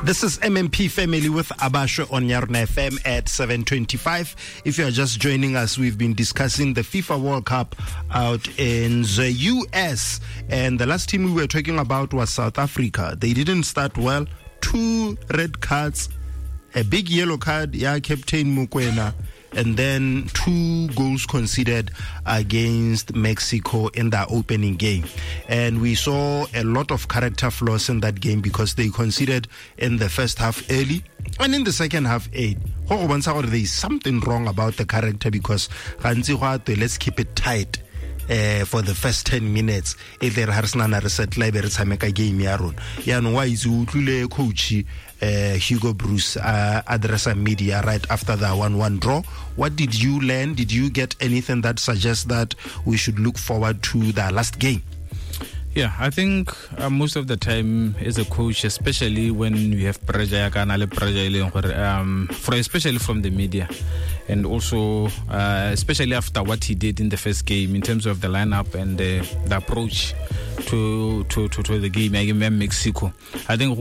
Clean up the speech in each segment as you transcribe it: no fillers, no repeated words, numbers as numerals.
This is MMP Family with Abasho on Yarna FM at 7:25. If you are just joining us, we've been discussing the FIFA World Cup out in the US. And the last team we were talking about was South Africa. They didn't start well. 2 red cards, a big yellow card, Captain Mokoena, and then 2 goals conceded against Mexico in the opening game. And we saw a lot of character flaws in that game because they conceded in the first half early and in the second half 8. There is something wrong about the character because let's keep it tight for the first 10 minutes. If there are some reset libraries, I make a game. Why is coach Hugo Bruce address media right after the 1-1 draw? What did you learn? Did you get anything that suggests that we should look forward to the last game? Yeah, I think most of the time as a coach, especially when you have pressure, especially from the media, and also especially after what he did in the first game in terms of the lineup and the approach to the game against Mexico. I think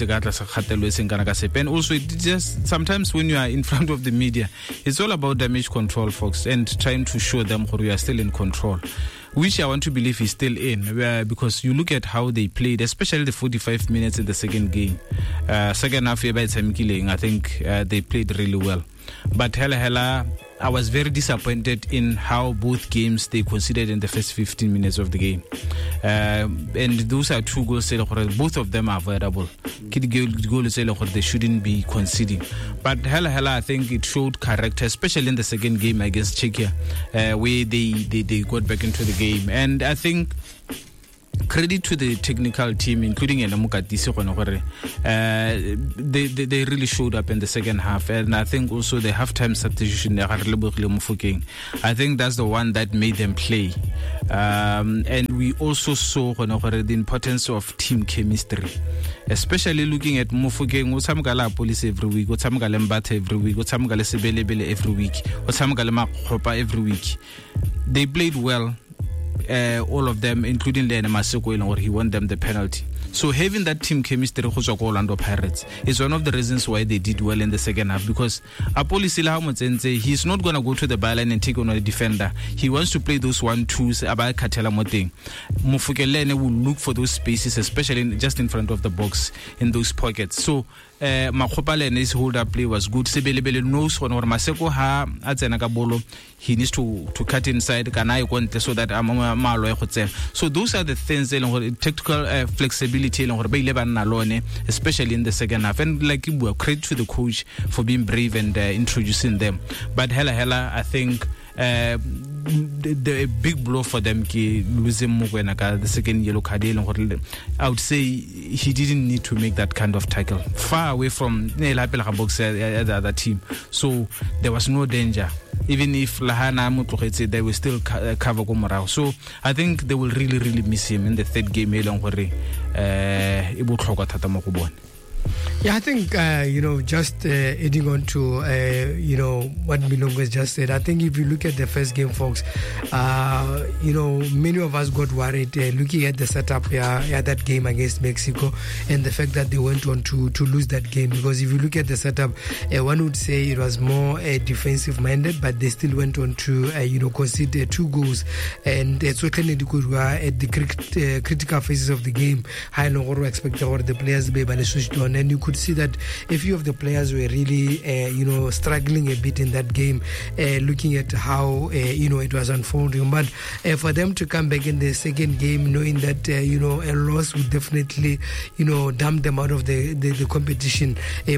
and also it just sometimes when you are in front of the media, it's all about damage control, folks, and trying to show them you are still in control, which I want to believe is still in, because you look at how they played, especially the 45 minutes in the second game. Second half, I think they played really well. But hella, I was very disappointed in how both games they conceded in the first 15 minutes of the game. And those are 2 goals, both of them are avoidable. They shouldn't be conceding. But hella, I think it showed character, especially in the second game against Czechia, where they got back into the game. And I think credit to the technical team, including Enamukatisi, they really showed up in the second half. And I think also the halftime substitution, I think that's the one that made them play. And we also saw the importance of team chemistry, especially looking at Mufokeng, Otsamgala Police every week, Otsamgala Mbata every week, Otsamgala Sebelebele every week, Otsamgala Makhopa every week. They played well. All of them, including Lene Maseko, or he won them the penalty. So having that team chemistry Orlando Pirates is one of the reasons why they did well in the second half, because Apoli Silahamotsense, he's not going to go to the byline and take on a defender. He wants to play those 1-2s about Katela Moteng. Mufukelene will look for those spaces, especially just in front of the box, in those pockets. So Makopalene's hold-up play was good. Sebelebele knows when Maseko ha atsenaka bolo, he needs to cut inside so that so those are the things, tactical flexibility, especially in the second half. And like credit to the coach for being brave and introducing them. But hella, I think the big blow for them losing Mokwena, the second yellow card. I would say he didn't need to make that kind of tackle, far away from the other team, so there was no danger. Even if Lahana Mutukhetse, they will still cover Gomorrah. So I think they will really miss him in the third game. Yeah, I think, just adding on to, what Milongo has just said, I think if you look at the first game, folks, many of us got worried looking at the setup that game against Mexico and the fact that they went on to lose that game. Because if you look at the setup, one would say it was more defensive-minded, but they still went on to, concede 2 goals. And so at the critical phases of the game, I expected the players to be able to switch on. And you could see that a few of the players were really, struggling a bit in that game, looking at how, it was unfolding. But for them to come back in the second game, knowing that, a loss would definitely, dump them out of the competition,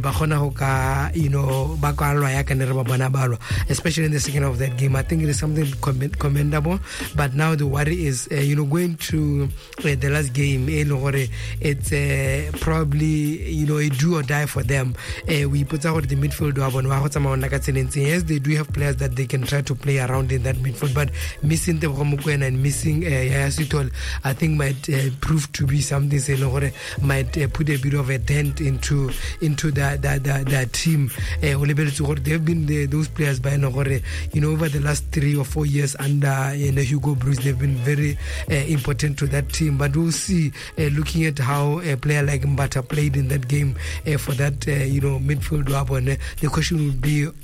especially in the second half of that game, I think it is something commendable. But now the worry is, going to the last game, it's probably, a do or die for them. We put out the midfield. Yes, they do have players that they can try to play around in that midfield, but missing the Romukwen and missing Yasitol, I think might prove to be something. Might put a bit of a dent into that team. They've been those players by over the last 3 or 4 years under Hugo Bruce. They've been very important to that team. But we'll see, looking at how a player like Mbata played in that game, for that midfield weapon. The question would be into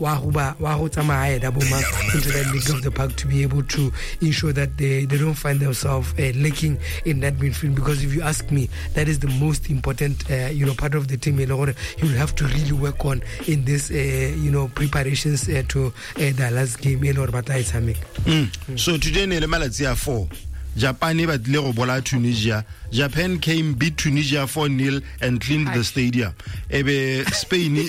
that middle of the park to be able to ensure that they don't find themselves lacking in that midfield, because if you ask me, that is the most important part of the team you will have to really work on in this preparations to the last game in Orbata Islamic. So today in the Malaysia 4 Japan Tunisia. Japan came, beat Tunisia 4-0 and cleaned the stadium. Spain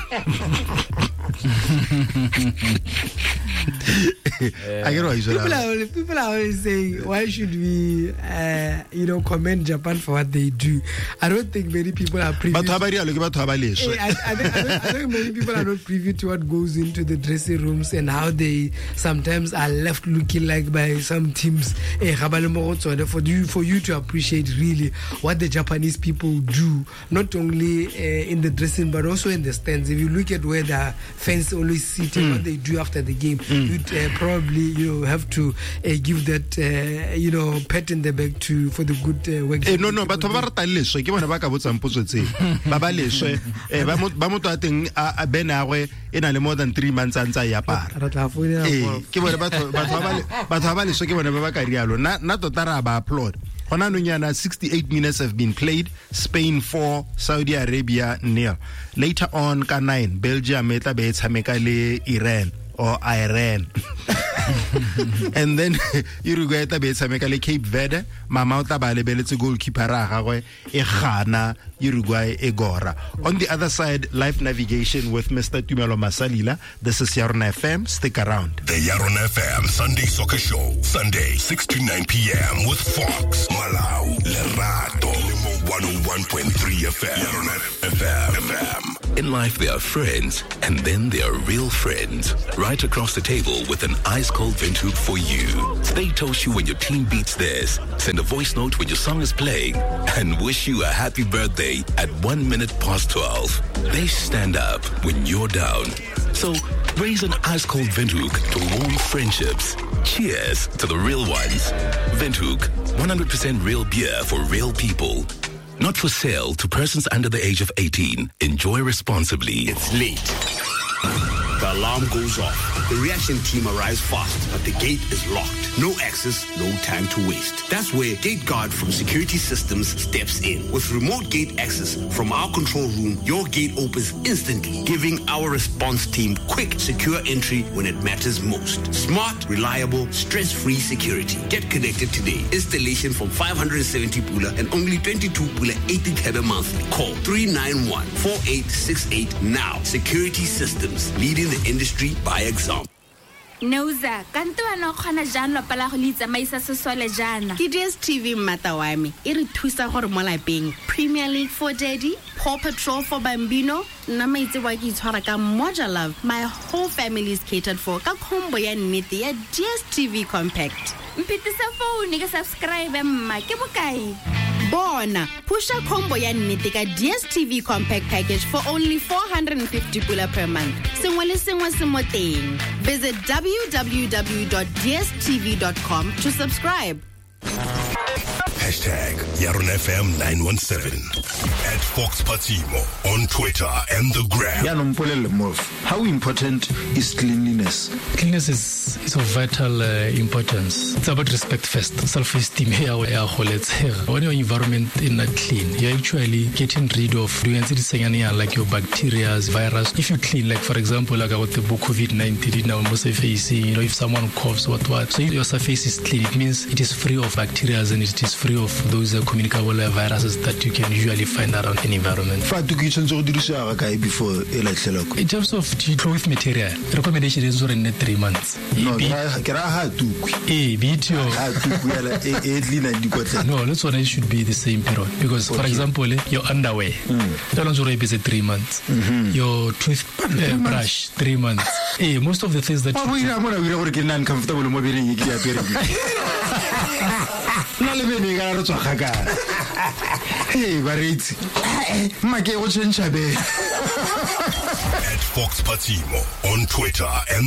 People are always saying, why should we commend Japan for what they do? I don't think many people are privy. I think many people are not privy to what goes into the dressing rooms and how they sometimes are left looking like by some teams. For you to appreciate really what the Japanese people do, not only in the dressing but also in the stands. If you look at where the fans always sit and what they do after the game, you'd probably have to give that pat in the back for the good work. No, but more than 3 months applaud. 68 minutes have been played. Spain 4, Saudi Arabia 0. Later on, 9, Belgium Iran or Iran. And then Uruguay Cape Verde, Mamauta Balebele goalkeeper Ghana, Uruguay Egora. On the other side, live navigation with Mr. Tumelo Masalila. This is Yarona FM. Stick around. The Yarona FM Sunday Soccer Show, Sunday 6 to 9 p.m. with Fox, Malau, Lerato, 101.3 FM. Yarona FM. In life, there are friends, and then there are real friends. Right across the table with an ice-cold Windhoek for you. They toast you when your team beats theirs, send a voice note when your song is playing, and wish you a happy birthday at 12:01. They stand up when you're down. So raise an ice-cold Windhoek to warm friendships. Cheers to the real ones. Windhoek, 100% real beer for real people. Not for sale to persons under the age of 18. Enjoy responsibly. It's late. The alarm goes off. The reaction team arrives fast, but the gate is locked. No access, no time to waste. That's where Gate Guard from Security Systems steps in. With remote gate access from our control room, your gate opens instantly, giving our response team quick, secure entry when it matters most. Smart, reliable, stress-free security. Get connected today. Installation from 570 pula and only 22 pula 80 tebe monthly. Call 391-4868 now. Security Systems, leading the industry by example. Nouza, kanto ano khana jana pala go litsa maisa sesole jana. Ke DStv mmata wa me. E re thusa gore mo lapeng. Premier League for Daddy, Paw Patrol for Bambino, nna maitse wa ke itshwara ka Moja Love. My whole family is catered for ka combo ya nnete ya DStv Compact. Mpitisa phone ke subscribe mma ke bokae. Bona, pusha combo ya nnete ka DStv Compact package for only 450 pula per month. Sengwe le sengwe se mo teng. Visit www.dstv.com to subscribe. Hashtag Yarona FM 917 at Fox Patimo on Twitter and the gram. How important is cleanliness? Cleanliness is of vital importance. It's about respect first, self-esteem. When your environment is not clean, you're actually getting rid of like your bacteria, virus. If you clean, like for example, like about the COVID-19 now, most facing, if someone coughs, what. So your surface is clean, it means it is free of bacteria and it is free of those communicable viruses that you can usually find around an environment. In terms of cloth material, recommendation is for 3 months. No, that's what it should be the same period. Because, for example, your underwear, that one's already 3 months. Your toothbrush, 3 months. Most of the things that At Fox Patimo on Twitter and